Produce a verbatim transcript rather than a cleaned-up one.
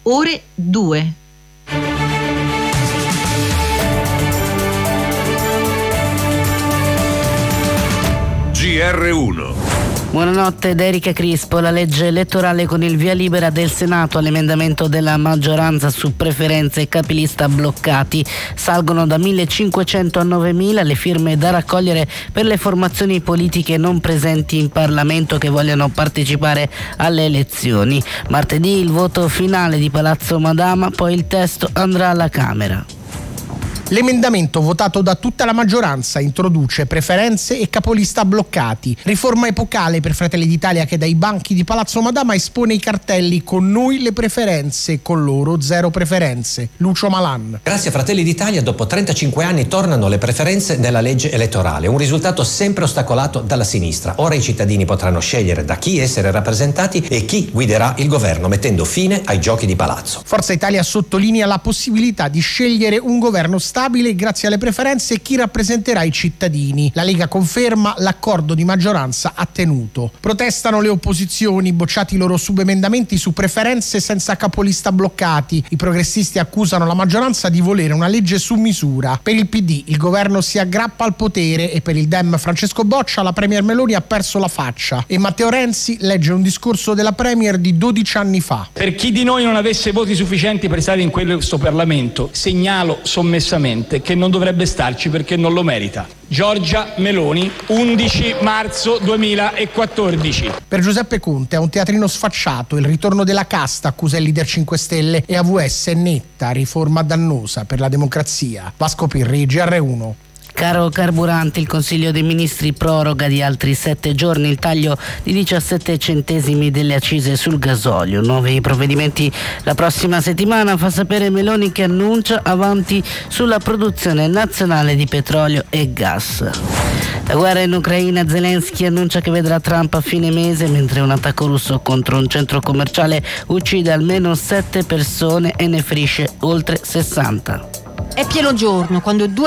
ore due. G R uno. Buonanotte da Erika Crispo. La legge elettorale con il via libera del Senato all'emendamento della maggioranza su preferenze e capilista bloccati. Salgono da millecinquecento a novemila le firme da raccogliere per le formazioni politiche non presenti in Parlamento che vogliano partecipare alle elezioni. Martedì il voto finale di Palazzo Madama, poi il testo andrà alla Camera. L'emendamento votato da tutta la maggioranza introduce preferenze e capolista bloccati, riforma epocale per Fratelli d'Italia che dai banchi di Palazzo Madama espone i cartelli "con noi le preferenze, con loro zero preferenze". Lucio Malan. Grazie a Fratelli d'Italia dopo trentacinque anni tornano le preferenze nella legge elettorale, un risultato sempre ostacolato dalla sinistra. Ora i cittadini potranno scegliere da chi essere rappresentati e chi guiderà il governo, mettendo fine ai giochi di palazzo. Forza Italia sottolinea la possibilità di scegliere un governo stabile grazie alle preferenze e chi rappresenterà i cittadini. La Lega conferma l'accordo di maggioranza ha tenuto. Protestano le opposizioni, bocciati i loro subemendamenti su preferenze senza capolista bloccati. I progressisti accusano la maggioranza di volere una legge su misura. Per il P D il governo si aggrappa al potere e per il Dem Francesco Boccia la Premier Meloni ha perso la faccia. E Matteo Renzi legge un discorso della Premier di dodici anni fa. Per chi di noi non avesse voti sufficienti per stare in questo Parlamento, segnalo sommessamente che non dovrebbe starci perché non lo merita. Giorgia Meloni, undici marzo duemilaquattordici. Per Giuseppe Conte è un teatrino sfacciato, il ritorno della casta, accusa il leader cinque Stelle, e A V S è netta, riforma dannosa per la democrazia. Vasco Pirri, G R uno. Caro carburanti, il Consiglio dei Ministri proroga di altri sette giorni il taglio di diciassette centesimi delle accise sul gasolio. Nuovi provvedimenti la prossima settimana, fa sapere Meloni che annuncia avanti sulla produzione nazionale di petrolio e gas. La guerra in Ucraina, Zelensky annuncia che vedrà Trump a fine mese, mentre un attacco russo contro un centro commerciale uccide almeno sette persone e ne ferisce oltre sessanta. È pieno giorno quando due